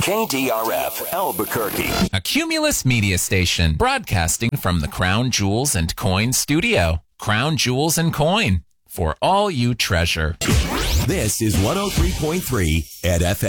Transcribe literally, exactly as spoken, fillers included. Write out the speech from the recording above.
K D R F, Albuquerque. A Cumulus media station broadcasting from the Crown Jewels and Coin studio. Crown Jewels and Coin, for all you treasure. This is one oh three point three at F M.